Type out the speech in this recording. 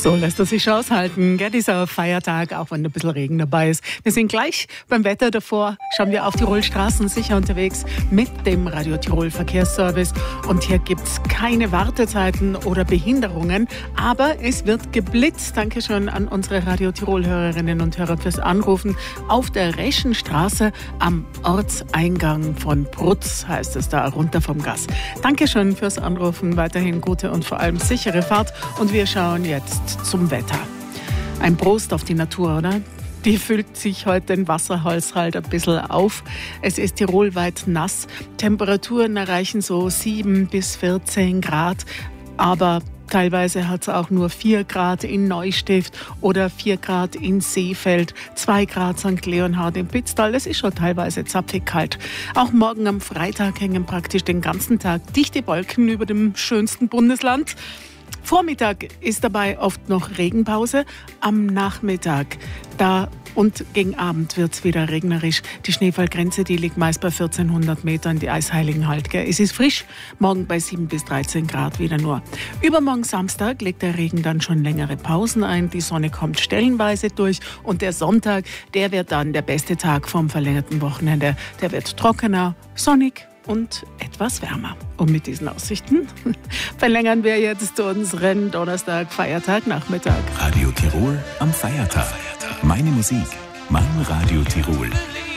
So lässt er sich aushalten, gell, dieser Feiertag, auch wenn ein bisschen Regen dabei ist. Wir sind gleich beim Wetter. Davor schauen wir auf Tirol Straßen sicher unterwegs mit dem Radio Tirol Verkehrsservice. Und hier gibt es keine Wartezeiten oder Behinderungen, aber es wird geblitzt. Dankeschön an unsere Radio Tirol Hörerinnen und Hörer fürs Anrufen. Auf der Reschenstraße am Ortseingang von Brutz heißt es da, runter vom Gas. Dankeschön fürs Anrufen. Weiterhin gute und vor allem sichere Fahrt. Und wir schauen jetzt zum Wetter. Ein Prost auf die Natur, oder? Die füllt sich heute den Wasserhaushalt ein bisschen auf. Es ist tirolweit nass. Temperaturen erreichen so 7 bis 14 Grad. Aber teilweise hat es auch nur 4 Grad in Neustift oder 4 Grad in Seefeld, 2 Grad St. Leonhard im Pitztal. Es ist schon teilweise zapfig kalt. Auch morgen am Freitag hängen praktisch den ganzen Tag dichte Wolken über dem schönsten Bundesland. Vormittag ist dabei oft noch Regenpause. Am Nachmittag und gegen Abend wird es wieder regnerisch. Die Schneefallgrenze, die liegt meist bei 1400 Metern, die Eisheiligen halt. Gell? Es ist frisch, morgen bei 7 bis 13 Grad wieder nur. Übermorgen Samstag legt der Regen dann schon längere Pausen ein. Die Sonne kommt stellenweise durch und der Sonntag, der wird dann der beste Tag vom verlängerten Wochenende. Der wird trockener, sonnig und etwas wärmer. Und mit diesen Aussichten verlängern wir jetzt unseren Donnerstag, Feiertag, Nachmittag. Radio Tirol am Feiertag. Meine Musik, mein Radio Tirol.